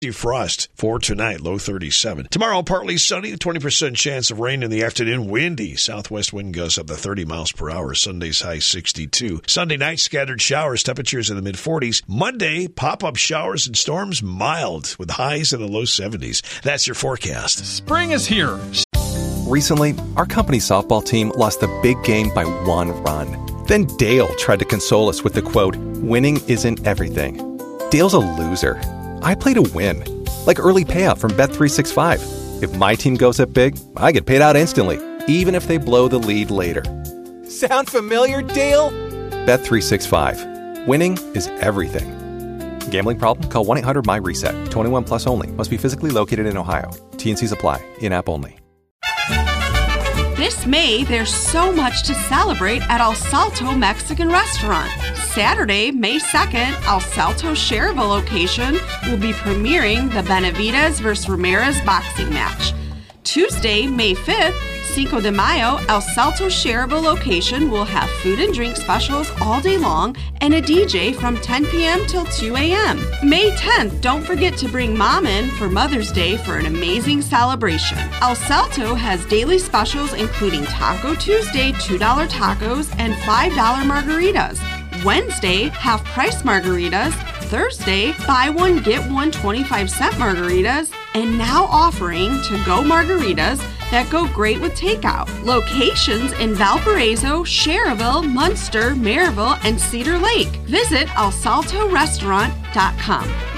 Frost for tonight, low 37. Tomorrow, partly sunny, 20% chance of rain in the afternoon. Windy. Southwest wind gusts up to 30 miles per hour. Sunday's high 62. Sunday night, scattered showers, temperatures in the mid-40s. Monday, pop-up showers and storms, mild, with highs in the low 70s. That's your forecast. Spring is here. Recently, our company's softball team lost the big game by 1 run. Then Dale tried to console us with the quote, "Winning isn't everything." Dale's a loser. I play to win, like early payout from Bet365. If my team goes up big, I get paid out instantly, even if they blow the lead later. Sound familiar, Dale? Bet365. Winning is everything. Gambling problem? Call 1-800-MY-RESET. 21 plus only. Must be physically located in Ohio. T&Cs apply. In-app only. This May, there's so much to celebrate at El Salto Mexican Restaurant. Saturday, May 2nd, El Salto Cherville location will be premiering the Benavidez vs. Ramirez boxing match. Tuesday, May 5th, Cinco de Mayo, El Salto Cherville location will have food and drink specials all day long and a DJ from 10 p.m. till 2 a.m. May 10th, don't forget to bring Mom in for Mother's Day for an amazing celebration. El Salto has daily specials including Taco Tuesday, $2 tacos, and $5 margaritas. Wednesday, half-price margaritas. Thursday, buy one, get one 25-cent margaritas. And now offering to-go margaritas that go great with takeout. Locations in Valparaiso, Cherville, Munster, Maryville, and Cedar Lake. Visit ElSaltoRestaurant.com.